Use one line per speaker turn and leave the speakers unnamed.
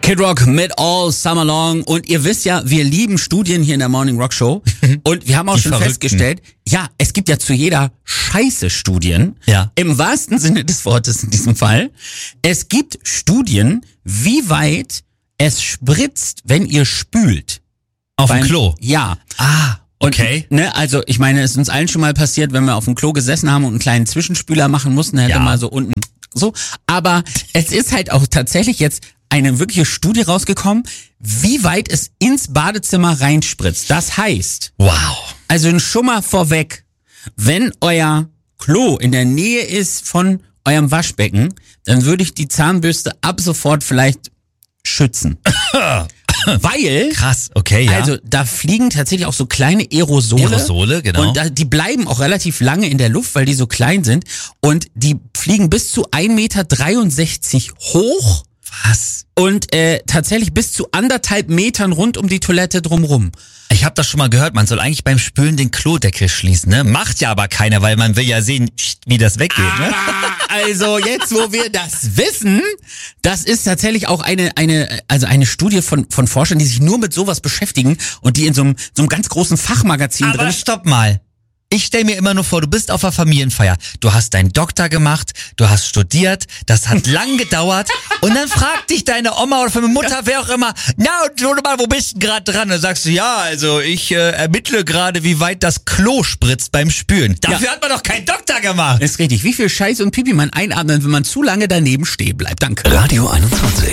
Kid Rock mit All Summer Long. Und ihr wisst ja, wir lieben Studien hier in der Morning Rock Show. Und wir haben auch schon festgestellt, ja, es gibt ja zu jeder Scheiße Studien.
Ja.
Im wahrsten Sinne des Wortes in diesem Fall. Es gibt Studien, wie weit es spritzt, wenn ihr spült.
Auf dem Klo?
Ja.
Okay.
Und, also ich meine, es ist uns allen schon mal passiert, wenn wir auf dem Klo gesessen haben und einen kleinen Zwischenspüler machen mussten, hätte mal so unten so. Aber es ist halt auch tatsächlich jetzt eine wirkliche Studie rausgekommen, wie weit es ins Badezimmer reinspritzt. Das heißt, also schon mal vorweg, wenn euer Klo in der Nähe ist von eurem Waschbecken, dann würde ich die Zahnbürste ab sofort vielleicht schützen. Weil,
krass, okay, ja.
Also da fliegen tatsächlich auch so kleine Aerosole.
Aerosole, genau.
Und die bleiben auch relativ lange in der Luft, weil die so klein sind. Und die fliegen bis zu 1,63 Meter hoch.
Was?
Und tatsächlich bis zu 1,5 Metern rund um die Toilette drumrum.
Ich habe das schon mal gehört, man soll eigentlich beim Spülen den Klodeckel schließen, ne? Macht ja aber keiner, weil man will ja sehen, wie das weggeht, ne?
Also jetzt, wo wir das wissen, das ist tatsächlich auch eine Studie von Forschern, die sich nur mit sowas beschäftigen und die in so einem ganz großen Fachmagazin drin.
Aber stopp mal. Ich stell mir immer nur vor, du bist auf einer Familienfeier, du hast deinen Doktor gemacht, du hast studiert, das hat lang gedauert und dann fragt dich deine Oma oder deine Mutter, wer auch immer, na und mal, wo bist du gerade dran? Dann sagst du, ja, also ich ermittle gerade, wie weit das Klo spritzt beim Spülen. Dafür hat man doch keinen Doktor gemacht.
Ist richtig. Wie viel Scheiß und Pipi man einatmet, wenn man zu lange daneben stehen bleibt. Danke.
Radio 21.